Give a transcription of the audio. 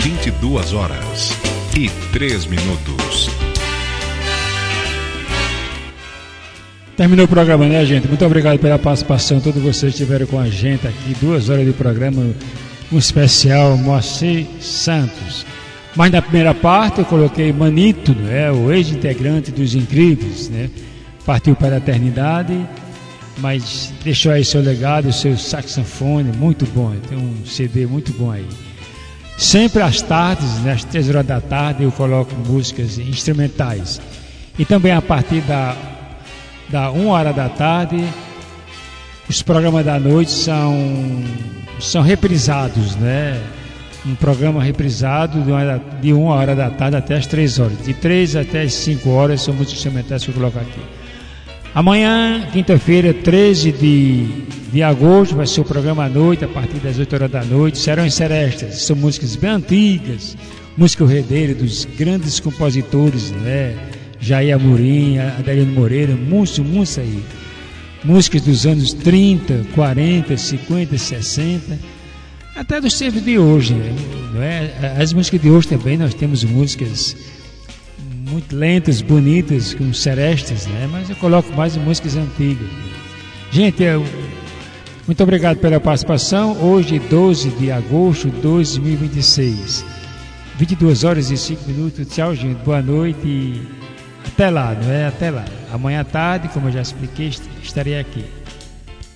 22h03. Terminou o programa, né, gente? Muito obrigado pela participação. Todos vocês estiveram com a gente aqui. 2 horas de programa, um especial Moacir Santos. Mas na primeira parte eu coloquei Manito, né, o ex-integrante dos Incríveis, né? Partiu para a eternidade, mas deixou aí seu legado, seu saxofone, muito bom. Tem um CD muito bom aí. Sempre às tardes, né, às 3 horas da tarde, eu coloco músicas instrumentais. E também a partir da 1 hora da tarde, os programas da noite são reprisados, né? Um programa reprisado de 1 hora da tarde até as 3 horas. De 3 até as 5 horas são músicas instrumentais que eu coloco aqui. Amanhã, quinta-feira, 13 de agosto, vai ser o programa à noite, a partir das 8 horas da noite. Serão as serestas, são músicas bem antigas, música herdeira dos grandes compositores, né? Jair Amorim, Adelino Moreira, muitos aí. Músicas dos anos 30, 40, 50, 60, até dos tempos de hoje, né? Não é? As músicas de hoje também, nós temos músicas muito lentas, bonitas, com serestas, né? Mas eu coloco mais músicas antigas. Gente, muito obrigado pela participação. Hoje, 12 de agosto de 2026, 22h05. Tchau, gente. Boa noite e até lá, não é? Até lá. Amanhã à tarde, como eu já expliquei, estarei aqui.